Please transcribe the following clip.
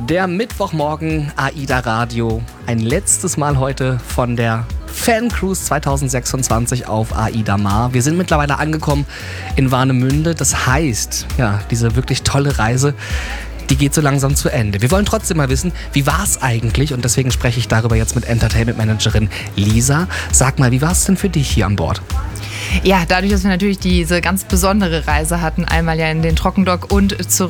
Der Mittwochmorgen AIDA Radio. Ein letztes Mal heute von der Fan Cruise 2026 auf AIDA Mar. Wir sind mittlerweile angekommen in Warnemünde. Das heißt, ja, diese wirklich tolle Reise, die geht so langsam zu Ende. Wir wollen trotzdem mal wissen, wie war es eigentlich? Und deswegen spreche ich darüber jetzt mit Entertainment Managerin Lisa. Sag mal, wie war es denn für dich hier an Bord? Ja, dadurch, dass wir natürlich diese ganz besondere Reise hatten, einmal ja in den Trockendock und zurück